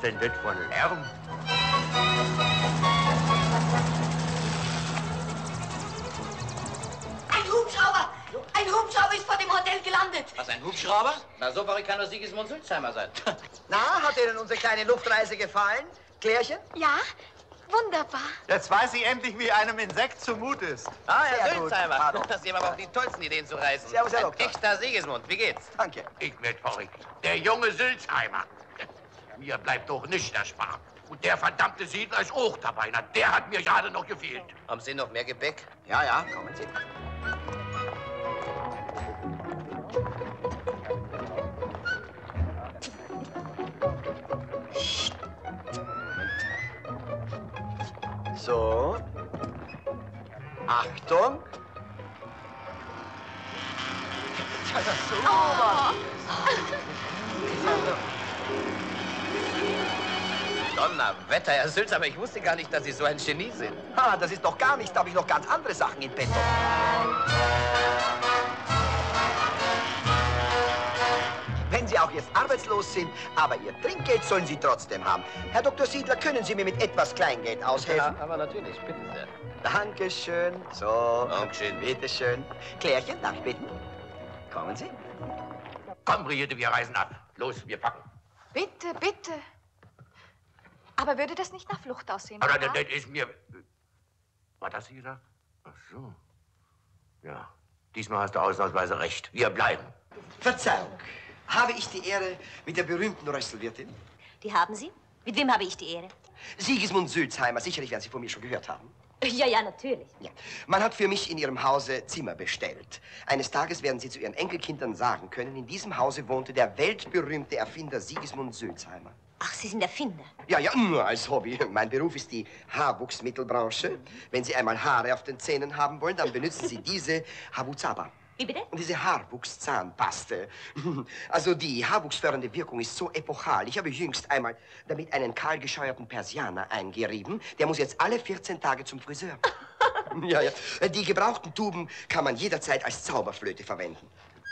denn das für ein Lärm? Ein Hubschrauber! Ein Hubschrauber ist vor dem Hotel gelandet. Was, ein Hubschrauber? Na, so verrückt kann nur Sigismund Sulzheimer sein. Na, hat Ihnen unsere kleine Luftreise gefallen? Klärchen? Ja, wunderbar. Jetzt weiß ich endlich, wie einem Insekt zumut ist. Ah, Sehr Herr gut. Sulzheimer. Pardon. Sie haben aber auch die tollsten Ideen zu reisen. Servus, Herr Ein Doktor. echter Sigismund. Wie geht's? Danke. Ich werd verrückt. Der junge Sülzheimer. Mir bleibt doch nicht erspart. Und der verdammte Siedler ist auch dabei. Na, der hat mir gerade noch gefehlt. Haben Sie noch mehr Gebäck? Ja, ja, kommen Sie. So. Achtung. Donnerwetter, Herr Sulzheimer, ich wusste gar nicht, dass Sie so ein Genie sind. Ha, das ist doch gar nichts, da habe ich noch ganz andere Sachen in petto. Wenn Sie auch jetzt arbeitslos sind, aber Ihr Trinkgeld sollen Sie trotzdem haben. Herr Dr. Siedler, können Sie mir mit etwas Kleingeld aushelfen? Ja, aber natürlich, bitte sehr. Dankeschön. So. Dankeschön. Bitteschön. Klärchen, darf ich bitten? Kommen Sie. Komm, Brigitte, wir reisen ab. Los, wir packen. Bitte, bitte. Aber würde das nicht nach Flucht aussehen? Aber Papa? das ist mir... Was hast du gesagt? Ach so. Ja, diesmal hast du ausnahmsweise recht. Wir bleiben. Verzeihung. Habe ich die Ehre mit der berühmten Rösselwirtin? Die haben Sie? Mit wem habe ich die Ehre? Sigismund Sulzheimer. Sicherlich werden Sie von mir schon gehört haben. Ja, ja, natürlich. Ja. Man hat für mich in Ihrem Hause Zimmer bestellt. Eines Tages werden Sie zu Ihren Enkelkindern sagen können, in diesem Hause wohnte der weltberühmte Erfinder Sigismund Sulzheimer. Ach, Sie sind Erfinder. Ja, ja, nur als Hobby. Mein Beruf ist die Haarwuchsmittelbranche. Wenn Sie einmal Haare auf den Zähnen haben wollen, dann benutzen Sie diese Habuzaba. Wie bitte? Und diese Haarwuchszahnpaste. Also die haarwuchsfördernde Wirkung ist so epochal. Ich habe jüngst einmal damit einen kahlgescheuerten Persianer eingerieben. Der muss jetzt alle 14 Tage zum Friseur. Ja, ja. Die gebrauchten Tuben kann man jederzeit als Zauberflöte verwenden.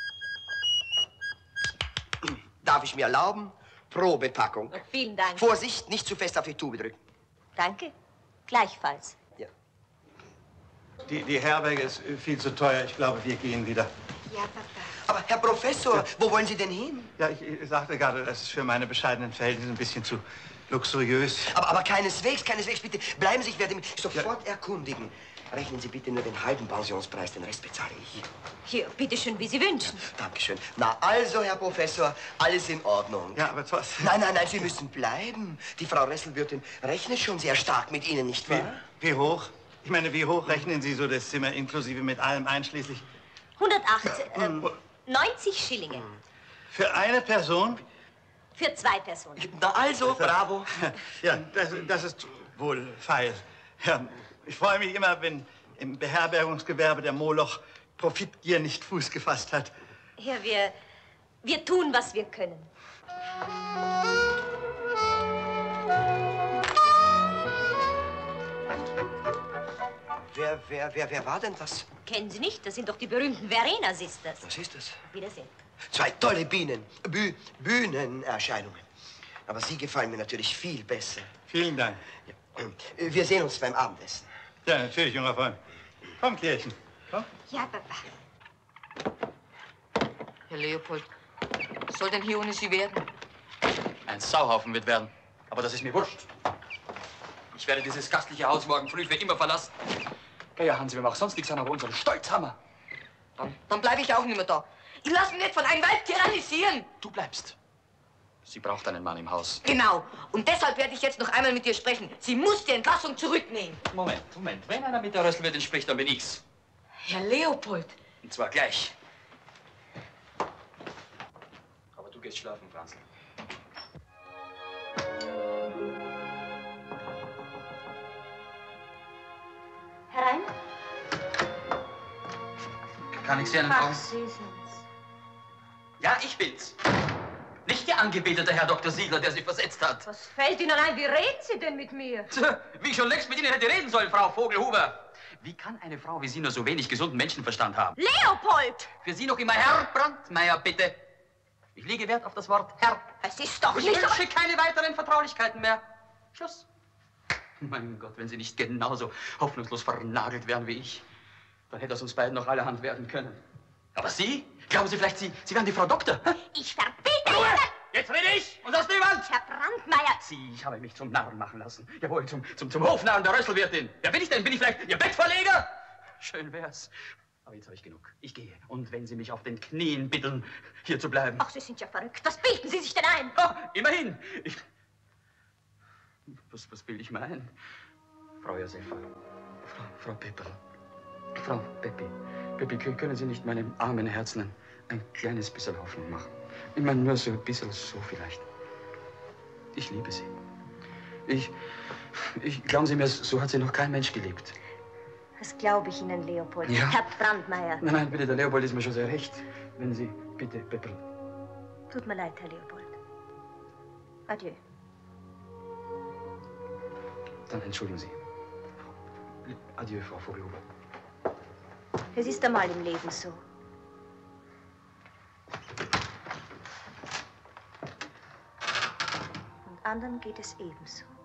Darf ich mir erlauben? Probepackung. Vielen Dank. Vorsicht, nicht zu fest auf die Tube drücken. Danke. Gleichfalls. Ja. Die Herberge ist viel zu teuer. Ich glaube, wir gehen wieder. Ja, Papa. Aber Herr Professor, wo wollen Sie denn hin? Ja, ich sagte gerade, das ist für meine bescheidenen Verhältnisse ein bisschen zu luxuriös. Aber keineswegs, keineswegs, bitte. Bleiben Sie, ich werde mich sofort erkundigen. Rechnen Sie bitte nur den halben Pensionspreis, den Rest bezahle ich. Hier, bitteschön, wie Sie wünschen. Dankeschön. Na also, Herr Professor, alles in Ordnung. Ja, aber was? Nein, nein, nein, Sie müssen bleiben. Die Frau Resselwirtin rechnet schon sehr stark mit Ihnen, nicht wahr? Wie hoch? Ich meine, wie hoch rechnen Sie so das Zimmer inklusive mit allem einschließlich? 108, 90 Schillinge. Für eine Person? Für 2 Personen. Na also, bravo. Ja, das ist wohl feil. Ja, ich freue mich immer, wenn im Beherbergungsgewerbe der Moloch Profitgier nicht Fuß gefasst hat. Ja, wir tun, was wir können. Wer war denn das? Kennen Sie nicht? Das sind doch die berühmten Verena Sisters. Was ist das? Wiedersehen. 2 tolle Bühnenerscheinungen. Aber Sie gefallen mir natürlich viel besser. Vielen Dank. Ja. Wir sehen uns beim Abendessen. Ja, natürlich, junger Freund. Komm, Klärchen. Komm. Ja, Papa. Herr Leopold, was soll denn hier ohne Sie werden? Ein Sauhaufen wird werden. Aber das ist mir wurscht. Ich werde dieses gastliche Haus morgen früh für immer verlassen. Ja, Hansi, wenn wir auch sonst nichts haben, aber unseren Stolz haben wir. Dann bleibe ich auch nicht mehr da. Ich lasse mich nicht von einem Weib tyrannisieren. Du bleibst. Sie braucht einen Mann im Haus. Genau. Und deshalb werde ich jetzt noch einmal mit ihr sprechen. Sie muss die Entlassung zurücknehmen. Moment. Wenn einer mit der Rösselwirtin spricht, dann bin ich's. Herr Leopold. Und zwar gleich. Aber du gehst schlafen, Franzl. Herein? Kann ich Sie einen Ach, fragen? Sie sind's. Ja, ich bin's. Nicht Ihr angebeteter Herr Dr. Siegler, der Sie versetzt hat. Was fällt Ihnen ein? Wie redet Sie denn mit mir? Tja, wie ich schon längst mit Ihnen hätte reden sollen, Frau Vogelhuber. Wie kann eine Frau wie Sie nur so wenig gesunden Menschenverstand haben? Leopold! Für Sie noch immer Herr Brandmeier, bitte. Ich lege Wert auf das Wort Herr. Es ist doch Ich nicht... wünsche keine weiteren Vertraulichkeiten mehr. Schluss. Mein Gott, wenn Sie nicht genauso hoffnungslos vernagelt wären wie ich, dann hätte aus uns beiden noch allerhand werden können. Aber Sie? Glauben Sie vielleicht, Sie wären die Frau Doktor? Hä? Ich verbiete Ruhe! Ihnen... Jetzt rede ich und sonst niemand! Herr Brandmeier... Sie, ich habe mich zum Narren machen lassen. Jawohl, zum Hofnarren der Rösselwirtin. Wer bin ich denn? Bin ich vielleicht Ihr Bettverleger? Schön wär's. Aber jetzt habe ich genug. Ich gehe. Und wenn Sie mich auf den Knien bitten, hier zu bleiben. Ach, Sie sind ja verrückt. Was bilden Sie sich denn ein? Ah, immerhin. Was bilde ich mir ein? Frau Josefa. Frau Pepperl. Frau Peppi. Peppi, können Sie nicht meinem armen Herzen ein kleines bisschen Hoffnung machen? Ich meine, nur so ein bisschen so vielleicht. Ich liebe Sie. Glauben Sie mir, so hat Sie noch kein Mensch geliebt. Das glaube ich Ihnen, Leopold. Ja. Herr Brandmeier. Nein, bitte, der Leopold ist mir schon sehr recht. Wenn Sie, bitte, Pepperl. Tut mir leid, Herr Leopold. Adieu. Dann entschuldigen Sie. Adieu, Frau Vogelhuber. Es ist einmal im Leben so. Und anderen geht es ebenso.